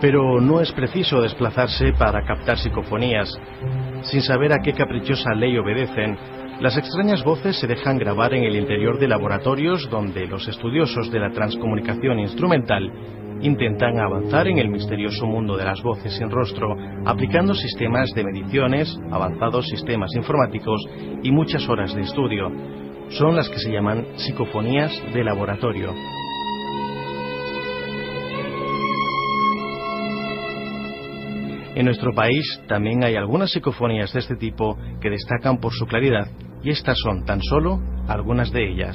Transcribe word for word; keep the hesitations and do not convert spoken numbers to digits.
Pero no es preciso desplazarse para captar psicofonías. Sin saber a qué caprichosa ley obedecen, las extrañas voces se dejan grabar en el interior de laboratorios donde los estudiosos de la transcomunicación instrumental intentan avanzar en el misterioso mundo de las voces sin rostro, aplicando sistemas de mediciones, avanzados sistemas informáticos y muchas horas de estudio. Son las que se llaman psicofonías de laboratorio. En nuestro país también hay algunas psicofonías de este tipo que destacan por su claridad, y estas son tan solo algunas de ellas.